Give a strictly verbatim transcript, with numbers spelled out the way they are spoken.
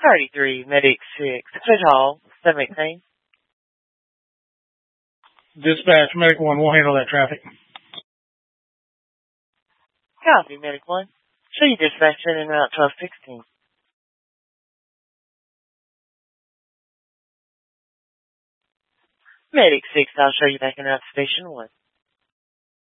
thirty-three, Medic six, Hood Hall, seven eighteen. Dispatch, Medic one, we'll handle that traffic. Copy, Medic one. Show you dispatch in Route twelve sixteen. Medic six, I'll show you back in Route Station one.